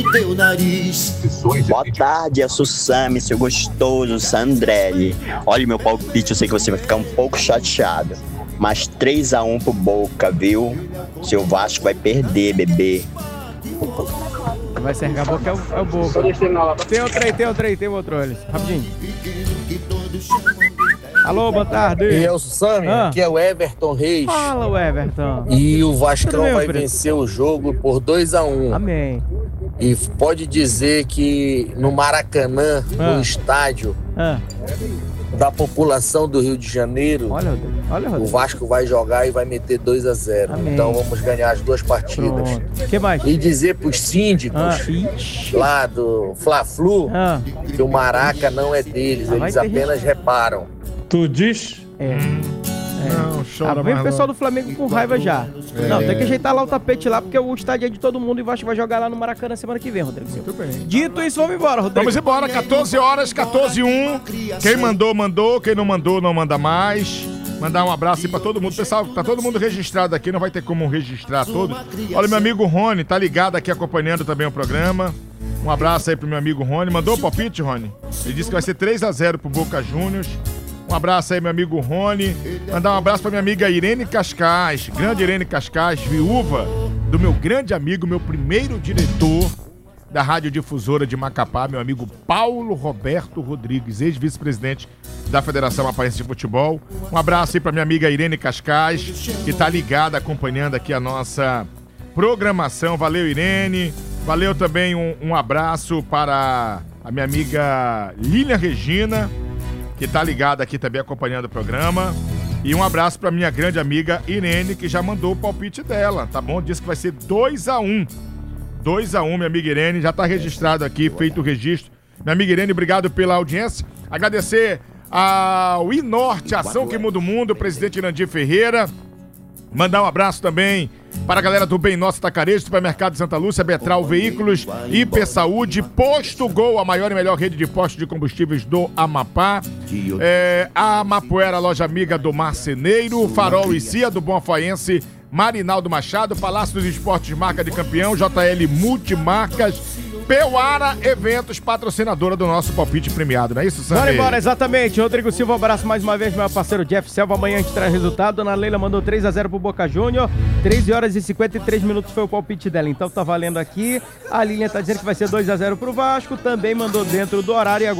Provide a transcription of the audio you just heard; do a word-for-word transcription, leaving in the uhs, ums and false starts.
Teu nariz. Boa tarde, é Sussami, seu gostoso Sandrelli. Olha, meu palpite, eu sei que você vai ficar um pouco chateado, mas três a um pro Boca, viu? Seu Vasco vai perder, bebê. Vai cercar a boca, é o, é o Boca. Tem outro aí, tem outro aí, tem outro, olha. Rapidinho. Alô, boa tarde. E eu, Sussami, ah. aqui é o Everton Reis. Fala, o Everton. E o Vascão bem, vai preto? vencer o jogo por dois a um. Amém. E pode dizer que no Maracanã, Ah. no estádio Ah. da população do Rio de Janeiro, Olha, Rodrigo. Olha, o Rodrigo. Vasco vai jogar e vai meter dois a zero. Amém. Então vamos ganhar as duas partidas. Pronto. O que mais? E dizer pros síndicos Ah, ixi. lá do Fla-Flu Ah. que o Maraca não é deles, Ah, vai eles ter apenas gente- reparam. Tu diz? É. Não, chora Ah, vem o mais pessoal não. do Flamengo com raiva já. É. Não, tem que ajeitar lá o tapete lá, porque o estádio é de todo mundo e o Vasco vai jogar lá no Maracanã semana que vem, Rodrigo. Muito bem. Dito isso, vamos embora, Rodrigo. Vamos embora, catorze horas, catorze e um. Quem mandou, mandou. Quem não mandou, não manda mais. Mandar um abraço aí pra todo mundo. Pessoal, tá todo mundo registrado aqui, não vai ter como registrar todos. Olha, meu amigo Rony, tá ligado aqui acompanhando também o programa. Um abraço aí pro meu amigo Rony. Mandou o palpite, Rony? Ele disse que vai ser três a zero pro Boca Juniors. Um abraço aí, meu amigo Rony. Mandar um abraço pra minha amiga Irene Cascais, grande Irene Cascais, viúva do meu grande amigo, meu primeiro diretor da Radiodifusora de Macapá, meu amigo Paulo Roberto Rodrigues, ex-vice-presidente da Federação Mapaense de Futebol. Um abraço aí pra minha amiga Irene Cascais, que tá ligada, acompanhando aqui a nossa programação. Valeu, Irene. Valeu também um, um abraço para a minha amiga Lília Regina, que tá ligada aqui também acompanhando o programa. E um abraço pra minha grande amiga Irene, que já mandou o palpite dela, tá bom? Disse que vai ser dois a um. dois a um, minha amiga Irene. Já tá registrado aqui, feito o registro. Minha amiga Irene, obrigado pela audiência. Agradecer ao Inorte, Ação que Muda o Mundo, o presidente Irandir Ferreira. Mandar um abraço também para a galera do Bem Nosso Tacarejo, Supermercado Santa Lúcia, Betral Veículos, I P Saúde, Posto Gol, a maior e melhor rede de postos de combustíveis do Amapá, é, a Amapuera, loja amiga do Marceneiro, Farol e Cia, do Bom Afoense, Marinaldo Machado, Palácio dos Esportes Marca de Campeão, J L Multimarcas, Peuara Eventos, patrocinadora do nosso palpite premiado, não é isso, Sandro? Bora embora, exatamente. Rodrigo Silva, um abraço mais uma vez, meu parceiro Jeff Selva. Amanhã a gente traz resultado. Dona Leila mandou três a zero pro Boca Júnior. treze horas e cinquenta e três minutos foi o palpite dela. Então tá valendo aqui. A Lilian tá dizendo que vai ser dois a zero pro Vasco. Também mandou dentro do horário. E agora